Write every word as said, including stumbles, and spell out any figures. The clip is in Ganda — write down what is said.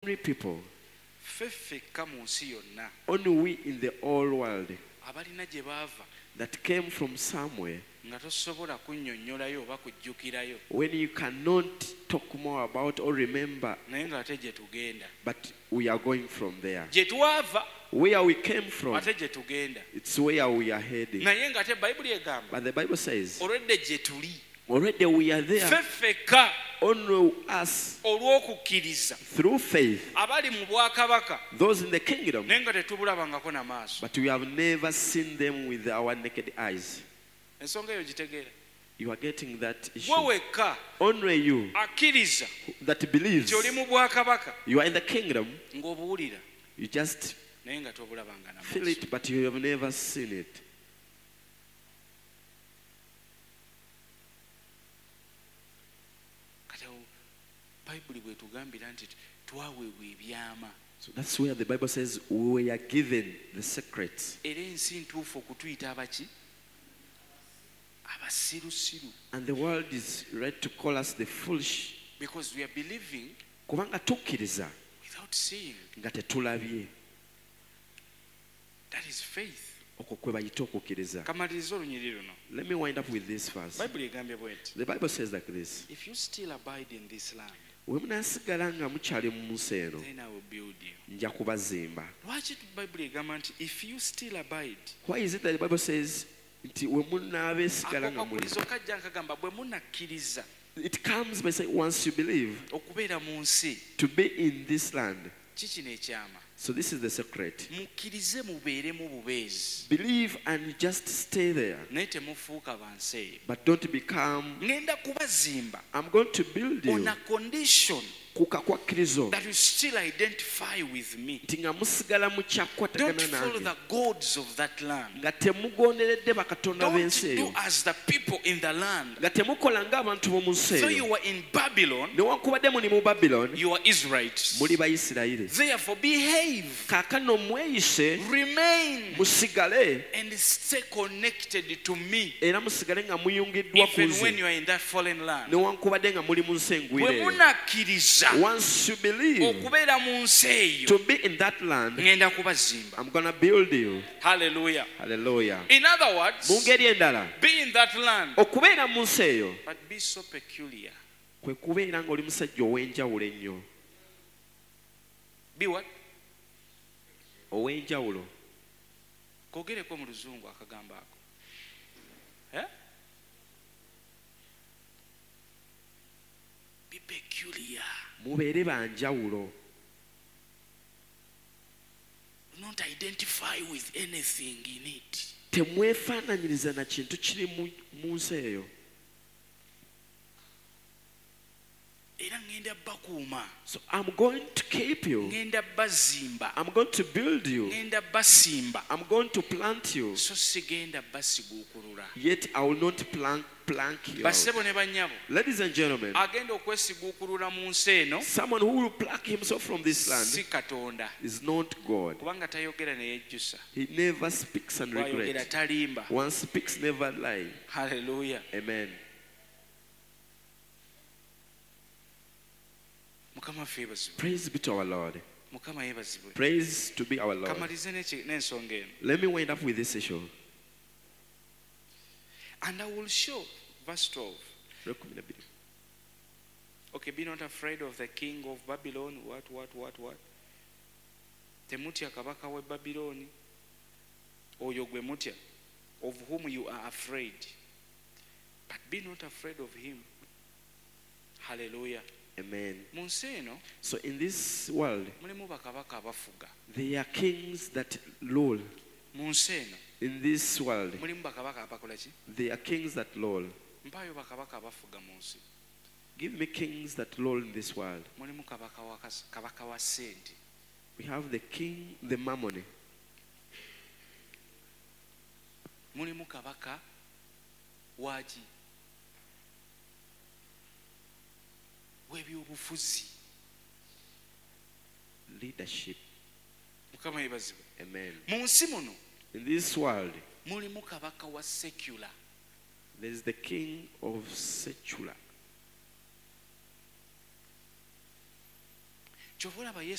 ordinary people, ffeffekka mu nsi yonna only we in the whole world abalina gye baava that came from somewhere, nga tosobola kunnyonnyolayo oba kujjukirayo when you cannot talk more about or remember, naye ng'ate gye tugenda but we are going from there. gye twava Where we came from, ate gye tugenda it's where we are heading. naye ng'ate bayibuli egamba But the Bible says, olwedde gye tuli already we are there, ffeffekka only us olw'okukkiriza through faith, abali mu bwakabaka those in the kingdom, naye nga tetubulabangako na maaso but we have never seen them with our naked eyes. ensonga eyo gitegeera You are getting that issue. gwe wekka Only you akkiriza that believes nti oli mu bwakabaka you are in the kingdom, ng'obuwulira you just naye nga tobulabanga na feel maaso it, but you have never seen it. kati awo bayibuli bwetugambira nti twaweebwa ebyama So that's where the Bible says we are given the secrets. era ensi ntuufu okutuyita abaki abasirusiru And the world is ready to call us the foolish. because we are believing Kubanga tukkiriza without seeing. nga tetulabye. That is faith. Okwo kwe bayita okukkiriza. Kamaliriza olunyiri luno Let me wind up with this verse. bayibuli egambye bweti The Bible says like this. if you still abide in this land We munaasigala nga mukyali mu nsi eno, then I will build you. nja kubazimba. Lwaki bayibuli egamba nti if you still abide Why is it that the Bible says nti we munaabeesigala ako nga muli? kakulizo kajja nkagamba bwe munakkiriza It comes by saying once you believe okubeera mu nsi to be in this land. kikino ekyama So this is the secret. mukkirize mubeeremu bubeezi Believe and just stay there. naye temufuuka bansi eyo But don't become, ngenda kubazimba I'm going to build on you. a condition Kuka kwa kkirizo. that you still identify with me. Nti nga musigala mu Don't kyakwatagana follow nange. the gods of that land. Nga temugonderedde bakatonda Don't b'ensi do eyo. as the people in the land. Nga temukola ng'abantu b'omu nsi So eyo. you were in Babylon, Newankubadde muli mu Babylon, you are Israelites. muli Bayisirayiri. Therefore behave, Kaakano mweyise, remain, musigale, and stay connected to me era musigale nga muyungiddwa ku even when nze. you are in that foreign land. Newankubadde nga muli mu nsi engwire Bwe eyo. munakkiriza Once you believe okubeera mu nsi eyo to be in that land, ngenda kubazimba. I'm gonna build you. Hallelujah. Hallelujah. In other words, Mu ngeri endala, be in that land okubeera mu nsi eyo but be so peculiar. kwe kubeera ng'oli musajja ow'enjawulo ennyo. Be what? Ow'enjawulo. Kogereko mu luzungu akagambo ako. Eh? Be peculiar. Mubeere banjawulo. Do not identify with anything in it. Temwefaananyiriza na kintu kiri mu- mu nsi eyo. Era ngenda bakuuma. So I'm going to keep you. Ngenda bazimba. I'm going to build you. Ngenda basimba. I'm going to plant you. So sigenda basiguukulula. Yet I will not plank, plank you out. Bassebo ne bannyabo. Ladies and gentlemen, Agenda okwesiguukulula mu nsi eno someone who will pluck himself from this land si Katonda. is not God. Kubanga tayogera ne yejjusa. He never speaks and Bw'ayogera regrets. talimba. One speaks, never lie. Hallelujah. Amen. Mukama ffe yeebazibwe. Praise be to our Lord. Mukama yeebazibwe. Praise to be our Lord. Kamalize n'eki- n'ensonga eno. Let me wind up with this issue. And I will show, verse twelve. Okay, be not afraid of the king of Babylon. What, what, what, what? Temutya kabaka we Babyloni. Oyo gwe mutya. Of whom you are afraid. But be not afraid of him. Hallelujah. Amen. Mu nsi eno So in this world, mulimu bakabaka abafuga. there are kings that rule. Mu nsi eno In this world, mulimu bakabaka abakola ki? there are kings that rule. Mpaayo bakabaka abafuga mu nsi. Give me kings that rule in this world. Mulimu kabaka wa kas- kabaka wa ssente. We have the king, the mammon. Mulimu kabaka waki? W'ebyobufuzi. Leadership. Mukama yeebazibwe. Amen. Mu nsi muno In this world, mulimu kabaka wa secular. there is the king of secular. Kyova olaba Yesu